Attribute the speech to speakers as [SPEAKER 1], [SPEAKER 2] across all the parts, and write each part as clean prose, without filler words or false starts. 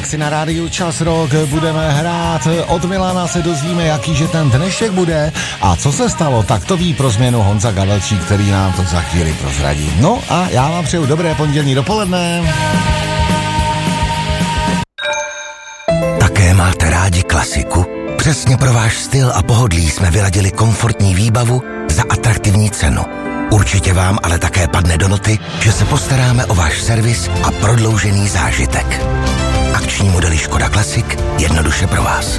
[SPEAKER 1] tak si na rádiu Čas Rock budeme hrát. Od Milana se dozvíme, jaký že ten dnešek bude a co se stalo, tak to ví pro změnu Honza Gavelčík, který nám to za chvíli prozradí. No a já vám přeju dobré pondělní dopoledne.
[SPEAKER 2] Také máte rádi klasiku? Přesně pro váš styl a pohodlí jsme vyladili komfortní výbavu za atraktivní cenu. Určitě vám ale také padne do noty, že se postaráme o váš servis a prodloužený zážitek. Akční modely Škoda Classic jednoduše pro vás.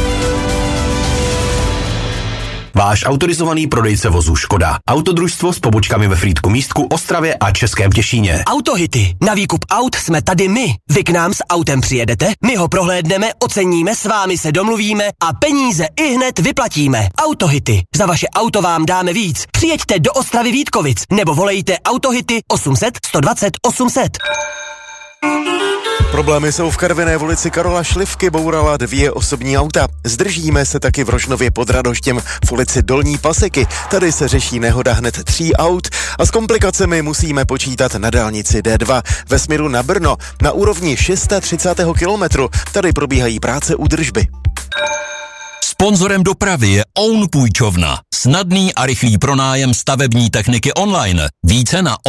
[SPEAKER 3] Váš autorizovaný prodejce vozů Škoda. Autodružstvo s pobočkami ve Frýdku Místku, Ostravě a Českém Těšíně.
[SPEAKER 4] Autohity. Na výkup aut jsme tady my. Vy k nám s autem přijedete, my ho prohlédneme, oceníme, s vámi se domluvíme a peníze ihned vyplatíme. Autohity. Za vaše auto vám dáme víc. Přijeďte do Ostravy Vítkovic nebo volejte Autohity 800 120 800.
[SPEAKER 5] Problémy jsou v Karviné v ulici Karola Šlivky, bourala 2 osobní auta. Zdržíme se taky v Rožnově pod Radoštěm v ulici Dolní Paseky. Tady se řeší nehoda hned 3 aut a s komplikacemi musíme počítat na dálnici D2 ve směru na Brno na úrovni 630. kilometru. Tady probíhají práce údržby.
[SPEAKER 6] Sponzorem dopravy je Own Půjčovna. Snadný a rychlý pronájem stavební techniky online. Více na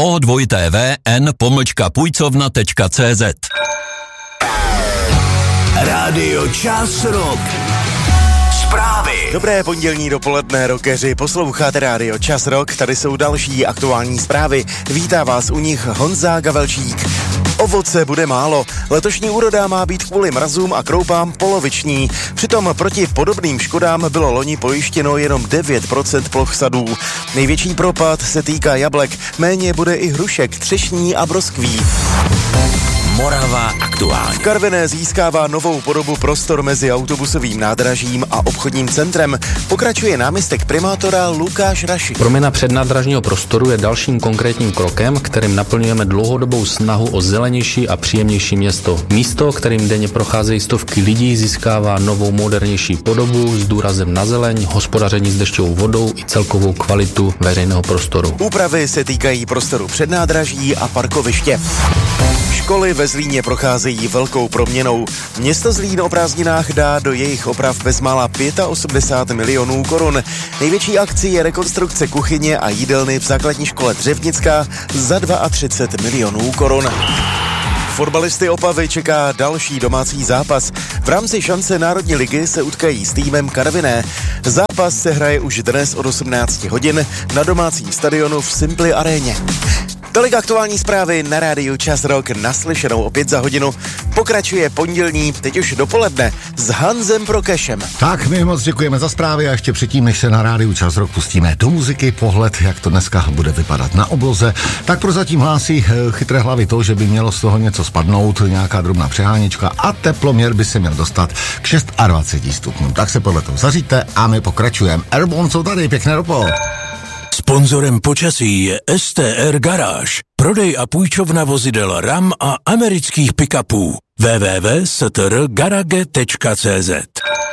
[SPEAKER 6] o2tvn.půjcovna.cz.
[SPEAKER 2] Rádio Čas Rock. Zprávy.
[SPEAKER 5] Dobré pondělní dopoledne, rockeři. Posloucháte Rádio Čas Rock, tady jsou další aktuální zprávy. Vítá vás u nich Honza Gavelčík. Ovoce bude málo. Letošní úroda má být kvůli mrazům a kroupám poloviční. Přitom proti podobným škodám bylo loni pojištěno jenom 9% ploch sadů. Největší propad se týká jablek, méně bude i hrušek, třešní a broskví.
[SPEAKER 2] Morava aktuálně.
[SPEAKER 5] V Karviné získává novou podobu prostor mezi autobusovým nádražím a obchodním centrem. Pokračuje náměstek primátora Lukáš Rašik.
[SPEAKER 7] Proměna přednádražního prostoru je dalším konkrétním krokem, kterým naplňujeme dlouhodobou snahu o zelenější a příjemnější město. Místo, kterým denně procházejí stovky lidí, získává novou modernější podobu s důrazem na zeleň, hospodaření s dešťovou vodou i celkovou kvalitu veřejného prostoru.
[SPEAKER 5] Úpravy se týkají prostoru přednádraží a parkoviště. Školy ve Zlíně procházejí velkou proměnou. Město Zlín o prázdninách dá do jejich oprav bezmála 85 milionů korun. Největší akcí je rekonstrukce kuchyně a jídelny v základní škole Dřevnická za 32 milionů korun. Fotbalisty Opavy čeká další domácí zápas. V rámci šance Národní ligy se utkají s týmem Karviné. Zápas se hraje už dnes od 18 hodin na domácím stadionu v Simply aréně. Tolik aktuální zprávy na rádiu Čas Rock, naslyšenou opět za hodinu. Pokračuje pondělní, teď už dopoledne, s Hanzem Prokešem.
[SPEAKER 1] Tak my moc děkujeme za zprávy a ještě předtím, než se na rádiu Čas Rock pustíme do muziky, pohled, jak to dneska bude vypadat na obloze, tak prozatím hlásí chytré hlavy to, že by mělo z toho něco spadnout, nějaká drobná přehánička a teploměr by se měl dostat k 26 stupňům. Tak se podle toho zaříte a my pokračujeme. Airborne jsou tady, pěkné dopoledne.
[SPEAKER 6] Sponzorem počasí je STR Garáž. Prodej a půjčovna vozidel RAM a amerických pick-upů. www.strgarage.cz